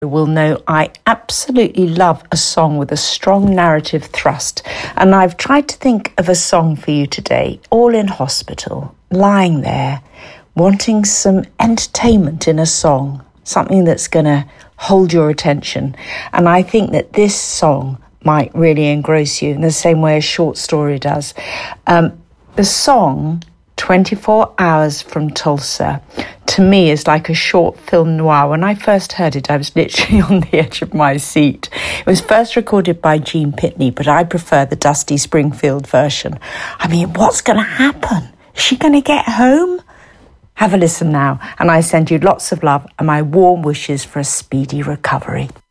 will know I absolutely love a song with a strong narrative thrust. And I've tried to think of a song for you today, all in hospital, lying there, wanting some entertainment in a song, something that's going to hold your attention. And I think that this song might really engross you in the same way a short story does. The song 24 Hours from Tulsa, to me, is like a short film noir. When I first heard it, I was literally on the edge of my seat. It was first recorded by Gene Pitney, but I prefer the Dusty Springfield version. I mean, what's going to happen? Is she going to get home? Have a listen now, and I send you lots of love and my warm wishes for a speedy recovery.